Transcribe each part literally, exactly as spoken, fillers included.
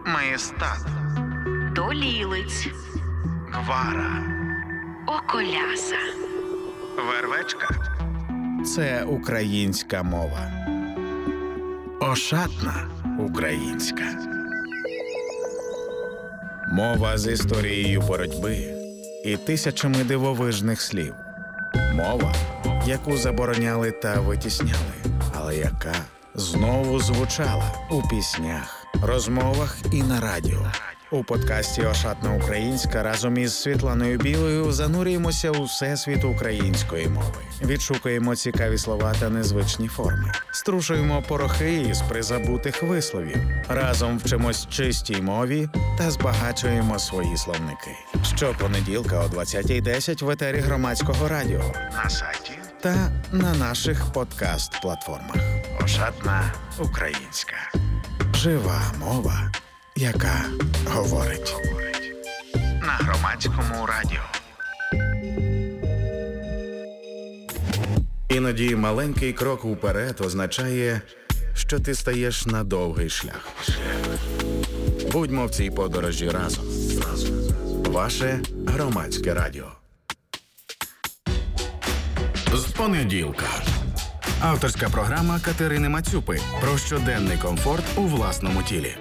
Маєстат, Долілиць, Гвара, Околяса, Вервечка – це українська мова. Ошатна українська. Мова з історією боротьби і тисячами дивовижних слів. Мова, яку забороняли та витісняли, але яка знову звучала у піснях, розмовах і на радіо. У подкасті «Ошатна українська» разом із Світланою Білою занурюємося у всесвіт української мови. Відшукуємо цікаві слова та незвичні форми. Струшуємо порохи із призабутих висловів. Разом вчимось чистій мові та збагачуємо свої словники. Щопонеділка о двадцятій десять в етері Громадського радіо, на сайті та на наших подкаст-платформах. «Ошатна українська». Жива мова, яка говорить. На Громадському радіо. Іноді маленький крок уперед означає, що ти стаєш на довгий шлях. Будьмо в цій подорожі разом. Ваше Громадське радіо. З понеділка. Авторська програма Катерини Мацюпи про щоденний комфорт у власному тілі.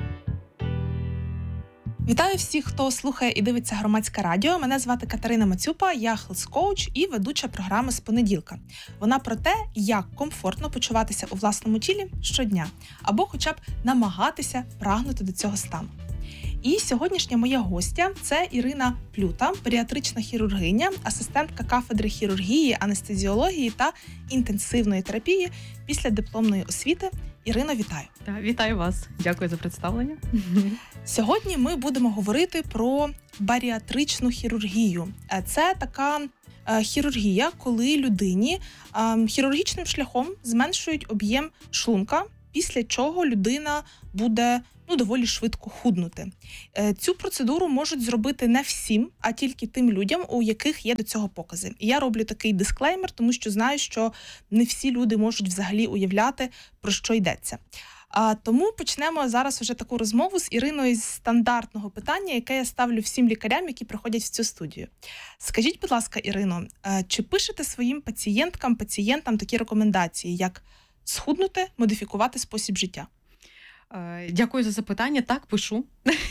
Вітаю всіх, хто слухає і дивиться Громадське радіо. Мене звати Катерина Мацюпа, я хелс-коуч і ведуча програми «З понеділка». Вона про те, як комфортно почуватися у власному тілі щодня, або хоча б намагатися прагнути до цього стану. І сьогоднішня моя гостя – це Ірина Плюта, баріатрична хірургиня, асистентка кафедри хірургії, анестезіології та інтенсивної терапії після дипломної освіти. Ірино, вітаю. Так, вітаю вас. Дякую за представлення. Сьогодні ми будемо говорити про баріатричну хірургію. Це така хірургія, коли людині хірургічним шляхом зменшують об'єм шлунка, після чого людина буде ну, доволі швидко худнути. Цю процедуру можуть зробити не всім, а тільки тим людям, у яких є до цього покази. І я роблю такий дисклеймер, тому що знаю, що не всі люди можуть взагалі уявляти, про що йдеться. А тому почнемо зараз вже таку розмову з Іриною з стандартного питання, яке я ставлю всім лікарям, які приходять в цю студію. Скажіть, будь ласка, Ірино, чи пишете своїм пацієнткам, пацієнтам такі рекомендації, як схуднути, модифікувати спосіб життя? Дякую за запитання. Так, пишу.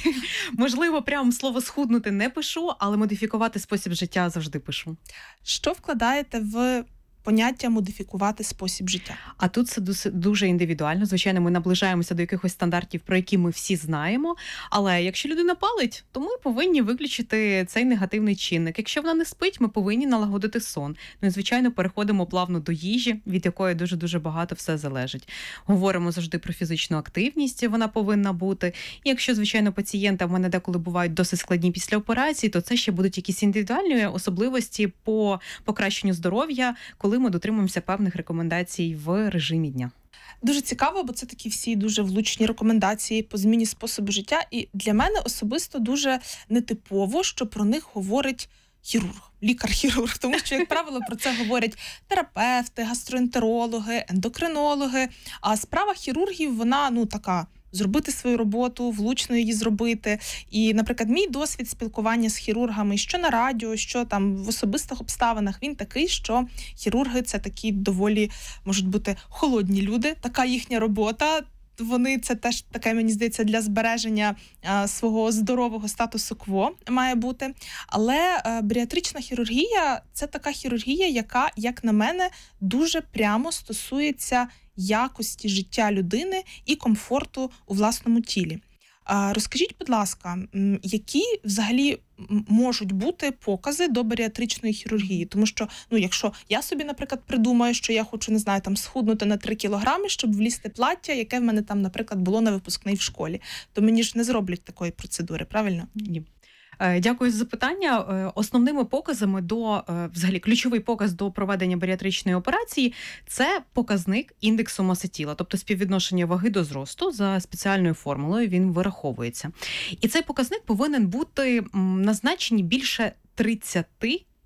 Можливо, прямо слово «схуднути» не пишу, але модифікувати спосіб життя завжди пишу. Що вкладаєте в поняття «модифікувати спосіб життя»? А тут це дуже індивідуально. Звичайно, ми наближаємося до якихось стандартів, про які ми всі знаємо. Але якщо людина палить, то ми повинні виключити цей негативний чинник. Якщо вона не спить, ми повинні налагодити сон. Ну і, звичайно, переходимо плавно до їжі, від якої дуже-дуже багато все залежить. Говоримо завжди про фізичну активність, вона повинна бути. І якщо, звичайно, пацієнти в мене деколи бувають досить складні після операції, то це ще будуть якісь індивідуальні особливості по покращенню здоров'я, коли ми дотримуємося певних рекомендацій в режимі дня. Дуже цікаво, бо це такі всі дуже влучні рекомендації по зміні способу життя. І для мене особисто дуже нетипово, що про них говорить хірург, лікар-хірург. Тому що, як правило, про це говорять терапевти, гастроентерологи, ендокринологи. А справа хірургів, вона, ну, така... зробити свою роботу, влучно її зробити. І, наприклад, мій досвід спілкування з хірургами, що на радіо, що там в особистих обставинах, він такий, що хірурги – це такі доволі, можуть бути, холодні люди. Така їхня робота. Вони, це теж таке, мені здається, для збереження а, свого здорового статусу кво має бути. Але а, баріатрична хірургія – це така хірургія, яка, як на мене, дуже прямо стосується якості життя людини і комфорту у власному тілі. А, розкажіть, будь ласка, які взагалі можуть бути покази до баріатричної хірургії? Тому що, ну, якщо я собі, наприклад, придумаю, що я хочу, не знаю, там, схуднути на три кілограми, щоб влізти плаття, яке в мене там, наприклад, було на випускний в школі, то мені ж не зроблять такої процедури, правильно? Ні. Дякую за запитання. Основними показами до, взагалі, ключовий показ до проведення баріатричної операції – це показник індексу маси тіла, тобто співвідношення ваги до зросту за спеціальною формулою він вираховується. І цей показник повинен бути на значенні більше тридцять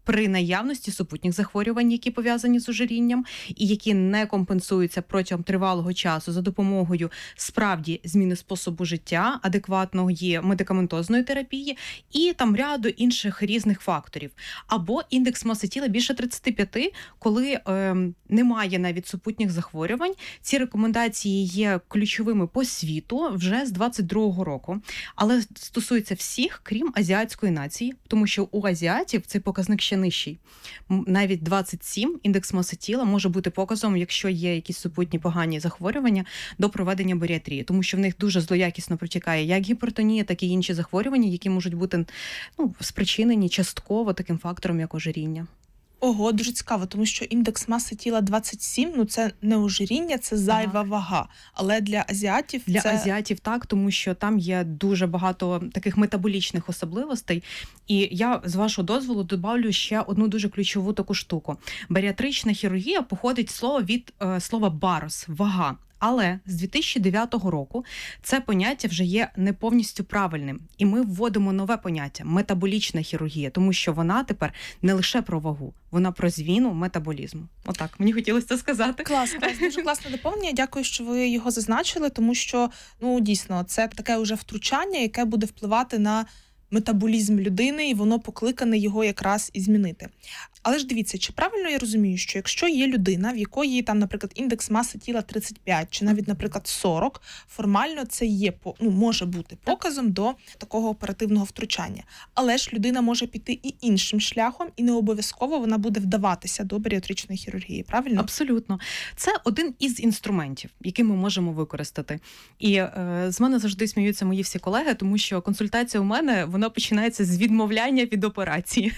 при наявності супутніх захворювань, які пов'язані з ожирінням, і які не компенсуються протягом тривалого часу за допомогою справді зміни способу життя, адекватної медикаментозної терапії і там ряду інших різних факторів. Або індекс маси тіла більше тридцять п'ять, коли е, немає навіть супутніх захворювань. Ці рекомендації є ключовими по світу вже з двадцять другого року, але стосується всіх, крім азіатської нації, тому що у азіатів цей показник ще нижчий. Навіть двадцять сім індекс маси тіла може бути показом, якщо є якісь супутні погані захворювання до проведення баріатрії, тому що в них дуже злоякісно протікає як гіпертонія, так і інші захворювання, які можуть бути ну, спричинені частково таким фактором, як ожиріння. Ого, дуже цікаво, тому що індекс маси тіла двадцять сім, ну це не ожиріння, це зайва ага. вага. Але для азіатів Для це... азіатів так, тому що там є дуже багато таких метаболічних особливостей. І я, з вашого дозволу, добавлю ще одну дуже ключову таку штуку. Баріатрична хірургія походить слово від е, слова барос – вага. Але з дві тисячі дев'ятого року це поняття вже є не повністю правильним. І ми вводимо нове поняття – метаболічна хірургія, тому що вона тепер не лише про вагу, вона про зміну метаболізму. Отак, мені хотілося це сказати. Клас, клас, дуже класне доповнення. Дякую, що ви його зазначили, тому що, ну, дійсно, це таке вже втручання, яке буде впливати на метаболізм людини, і воно покликане його якраз і змінити. Але ж дивіться, чи правильно я розумію, що якщо є людина, в якої там, наприклад, індекс маси тіла тридцять п'ять, чи навіть, наприклад, сорок, формально це є, ну, може бути показом до такого оперативного втручання. Але ж людина може піти і іншим шляхом, і не обов'язково вона буде вдаватися до баріатричної хірургії, правильно? Абсолютно. Це один із інструментів, які ми можемо використати. І е, з мене завжди сміються мої всі колеги, тому що консультація у мене, вона починається з відмовляння від операції.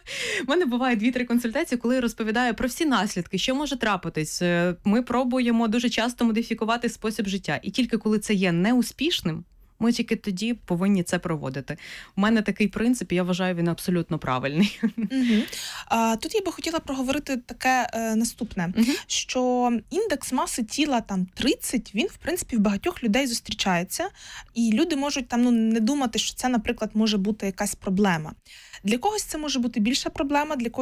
У мене буває дві-три консультації, коли я розповідаю про всі наслідки, що може трапитись. Ми пробуємо дуже часто модифікувати спосіб життя. І тільки коли це є неуспішним, ми тільки тоді повинні це проводити. У мене такий принцип, і я вважаю, він абсолютно правильний. Угу. А, тут я би хотіла проговорити таке е, наступне, угу. що індекс маси тіла там тридцять, він, в принципі, в багатьох людей зустрічається, і люди можуть там ну, не думати, що це, наприклад, може бути якась проблема. Для когось це може бути більша проблема, для когось